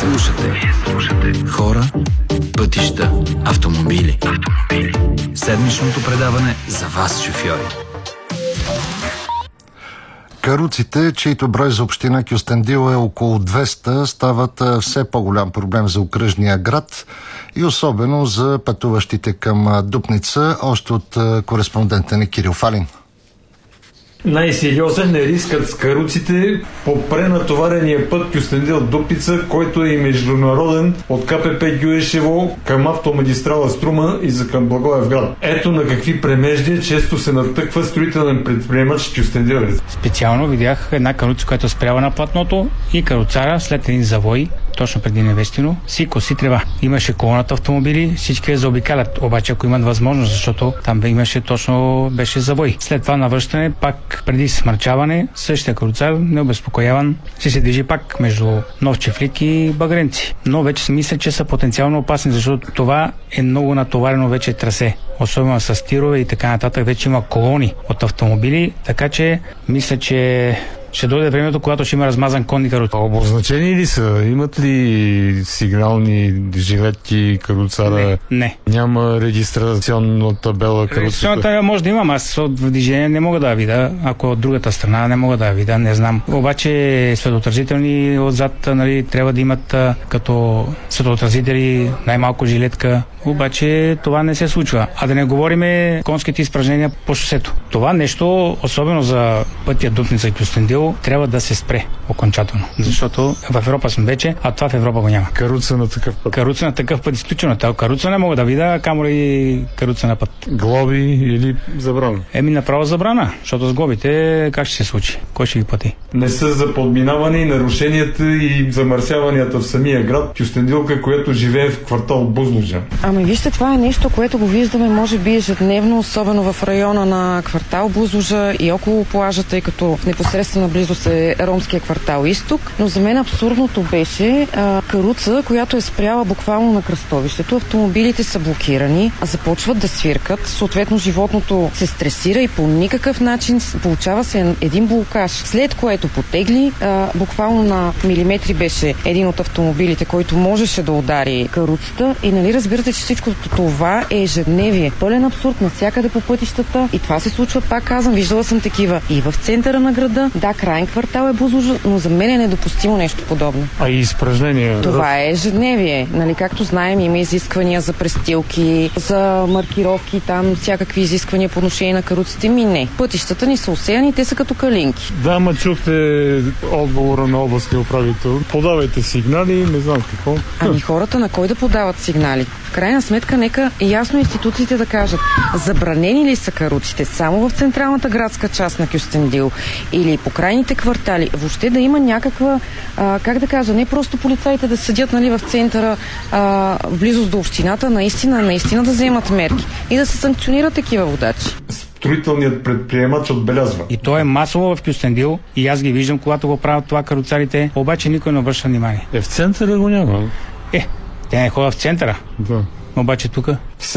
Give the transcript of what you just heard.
слушате Хора, пътища, автомобили. Седмичното предаване за вас, шофьори. Каруците, чието брой за община Кюстендил е около 200, стават все по-голям проблем за окръжния град и особено за пътуващите към Дупница, още от кореспондента ни Кирил Фалин. Най-сериозен е рискът с каруците по пренатоварения път Кюстендил-Дупница, който е международен от КПП Гюешево към автомагистрала Струма и за към Благоевград. Ето на какви премеждия често се натъква строителен предприемач Кюстендилец. Специално видях една каруца, която спрява на платното и каруцара след един завой, точно преди Невестино, си коси трева. Имаше колоната автомобили, всички я заобикалят, обаче ако имат възможност, защото там беше завой. След това навръщане, пак преди смърчаване, същия каруцар, необезпокояван, се движи пак между Нов Чифлик и Багренци. Но вече си мисля, че са потенциално опасни, защото това е много натоварено вече трасе. Особено с тирове и така нататък, вече има колони от автомобили, така че мисля, че ще дойде времето, когато ще има размазан конни каруци. Обозначени ли са? Имат ли сигнални жилетки каруцара? Не. Няма регистрационна табела каруцата? Регистрационната табела може да имам, аз от движение не мога да я видя, ако от другата страна не мога да я видя, не знам. Обаче светоотразителни отзад, трябва да имат като светоотразители най-малко жилетка. Обаче това не се случва. А да не говориме конските изпражнения по шосето. Това нещо, особено за пътя Дупница и Кюстендил, трябва да се спре окончателно. Защото в Европа сме вече, а това в Европа го няма. Каруца на такъв път. Каруца на такъв път, изключено. Каруца не мога да видя, камо ли каруца на път. Глоби или забрана? Направо забрана, защото с глобите как ще се случи? Кой ще ги плати? Не са за подминаване и нарушенията и замърсяванията в самия град. Кюстендилка, която живее в квартал Бузлуджа. Ами вижте, това е нещо, което го виждаме може би ежедневно, особено в района на квартал Бузлуджа и около плажа, тъй като в непосредствена близост е ромския квартал Изток. Но за мен абсурдното беше каруца, която е спряла буквално на кръстовището. Автомобилите са блокирани, започват да свиркат, съответно животното се стресира и по никакъв начин получава се един блокаж. След което потегли, буквално на милиметри беше един от автомобилите, който можеше да удари каруцата и разбирате, че всичко това е ежедневие. Пълен абсурд навсякъде по пътищата и това се случва, пак казвам, виждала съм такива и в центъра на града. Да, крайен квартал е Бузлуджа, но за мен е недопустимо нещо подобно. А и изпражнения? Това е ежедневие. Както знаем, има изисквания за престилки, за маркировки, там всякакви изисквания по отношение на каруците. Не. Пътищата ни са осеяни, те са като калинки. Да, ма чухте отговора на областния управител. Подавайте сигнали, не знам какво. Хората на кой да подават сигнали? В крайна сметка, нека ясно институциите да кажат, забранени ли са каруците само в централната градска част на Кюстендил или по крайните квартали. Въобще да има някаква, не просто полицаите да седят в центъра, в близост до общината, наистина да вземат мерки и да се санкционират такива водачи. Строителният предприемач отбелязва. И то е масово в Кюстендил и аз ги виждам, когато го правят това каруцарите, обаче никой не обръща внимание. В центъра го няма. Те не ходят в центъра. Да. Обаче тук